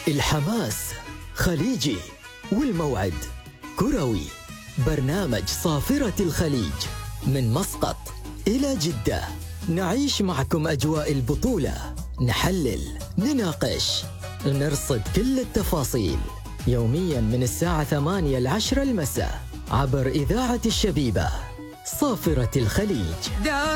الحماس خليجي والموعد كروي. برنامج صافرة الخليج من مسقط إلى جدة، نعيش معكم أجواء البطولة، نحلل، نناقش، نرصد كل التفاصيل يوميا من الساعة 8 ل 10 المساء عبر إذاعة الشبيبة. صافرة الخليج.